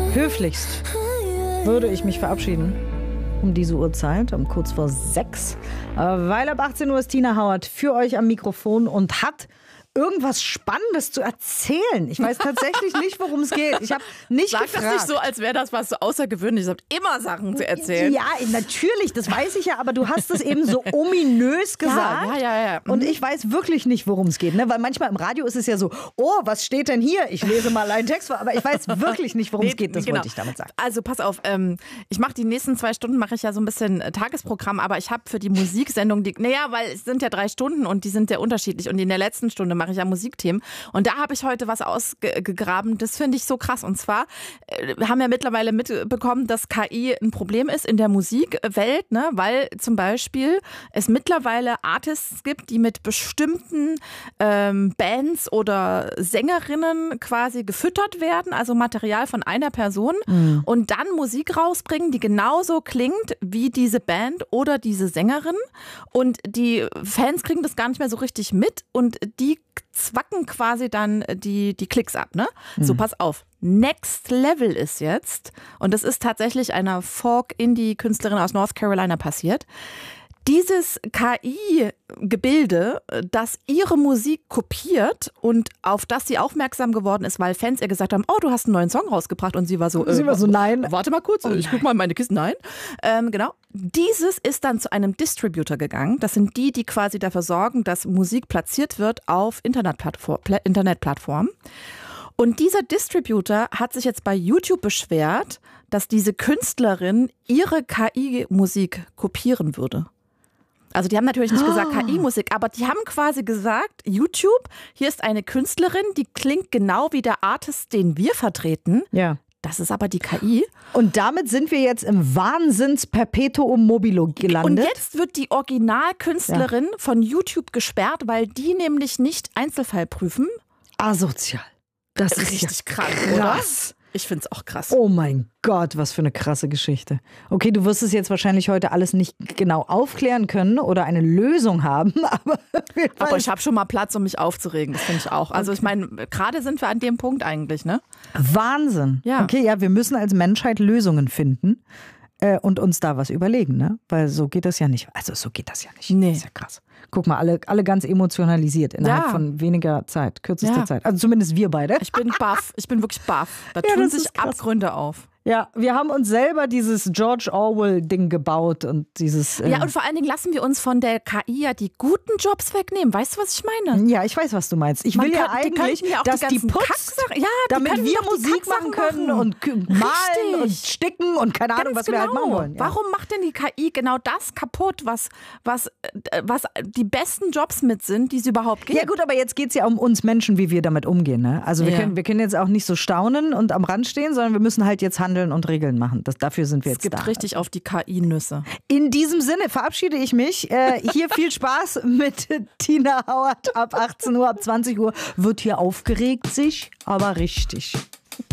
Höflichst würde ich mich verabschieden um diese Uhrzeit, um kurz vor 6. Weil ab 18 Uhr ist Tina Hauert für euch am Mikrofon und hat irgendwas Spannendes zu erzählen. Ich weiß tatsächlich nicht, worum es geht. Ich habe nicht gefragt. Sag das nicht so, als wäre das was so Außergewöhnliches. Ihr habt immer Sachen zu erzählen. Ja, natürlich, das weiß ich ja, aber du hast es eben so ominös gesagt. Ja. Und ich weiß wirklich nicht, worum es geht. Ne? Weil manchmal im Radio ist es ja so, oh, was steht denn hier? Ich lese mal einen Text vor, aber ich weiß wirklich nicht, worum es geht. Das wollte ich damit sagen. Also pass auf, ich mache die nächsten 2 Stunden, mache ich ja so ein bisschen Tagesprogramm, aber ich habe für die Musiksendung, weil es sind ja 3 Stunden und die sind ja unterschiedlich und in der letzten Stunde mache ich ja Musikthemen. Und da habe ich heute was ausgegraben, das finde ich so krass. Und zwar haben wir mittlerweile mitbekommen, dass KI ein Problem ist in der Musikwelt, ne? Weil zum Beispiel es mittlerweile Artists gibt, die mit bestimmten Bands oder Sängerinnen quasi gefüttert werden, also Material von einer Person und dann Musik rausbringen, die genauso klingt wie diese Band oder diese Sängerin. Und die Fans kriegen das gar nicht mehr so richtig mit und die zwacken quasi dann die Klicks ab, ne? So, pass auf. Next Level ist jetzt, und das ist tatsächlich einer Folk-Indie-Künstlerin aus North Carolina passiert, dieses KI-Gebilde, das ihre Musik kopiert und auf das sie aufmerksam geworden ist, weil Fans ihr gesagt haben, oh, du hast einen neuen Song rausgebracht und sie war so, nein. Warte mal kurz, ich guck mal in meine Kiste, nein. Genau. Dieses ist dann zu einem Distributor gegangen. Das sind die quasi dafür sorgen, dass Musik platziert wird auf Internetplattformen. Und dieser Distributor hat sich jetzt bei YouTube beschwert, dass diese Künstlerin ihre KI-Musik kopieren würde. Also die haben natürlich nicht gesagt KI-Musik, aber die haben quasi gesagt, YouTube, hier ist eine Künstlerin, die klingt genau wie der Artist, den wir vertreten. Ja. Das ist aber die KI. Und damit sind wir jetzt im Wahnsinns-Perpetuum mobile gelandet. Und jetzt wird die Originalkünstlerin von YouTube gesperrt, weil die nämlich nicht Einzelfall prüfen. Asozial. Das ist richtig krass, krass. Oder? Ich finde es auch krass. Oh mein Gott, was für eine krasse Geschichte. Okay, du wirst es jetzt wahrscheinlich heute alles nicht genau aufklären können oder eine Lösung haben, aber ich habe schon mal Platz, um mich aufzuregen, das finde ich auch. Also ich meine, gerade sind wir an dem Punkt eigentlich, ne? Wahnsinn. Ja. Okay, ja, wir müssen als Menschheit Lösungen finden und uns da was überlegen, ne? Weil so geht das ja nicht. Also so geht das ja nicht. Nee. Das ist ja krass. Guck mal, alle ganz emotionalisiert innerhalb von weniger Zeit, kürzester Zeit. Also zumindest wir beide. Ich bin baff, ich bin wirklich baff. Da tun sich Abgründe auf. Ja, wir haben uns selber dieses George Orwell-Ding gebaut und dieses... Ja, und vor allen Dingen lassen wir uns von der KI ja die guten Jobs wegnehmen. Weißt du, was ich meine? Ja, ich weiß, was du meinst. Ich will ja eigentlich, dass die putzt, damit wir Musik machen können und malen und sticken und keine Ahnung, was wir halt machen wollen. Ja. Warum macht denn die KI genau das kaputt, was die besten Jobs mit sind, die es überhaupt gibt? Ja gut, aber jetzt geht es ja um uns Menschen, wie wir damit umgehen. Ne? Also wir können jetzt auch nicht so staunen und am Rand stehen, sondern wir müssen halt jetzt handeln und Regeln machen. Dafür sind wir jetzt da. Es gibt richtig auf die KI-Nüsse. In diesem Sinne verabschiede ich mich. Hier viel Spaß mit Tina Hauert ab 18 Uhr, ab 20 Uhr wird hier aufgeregt sich, aber richtig.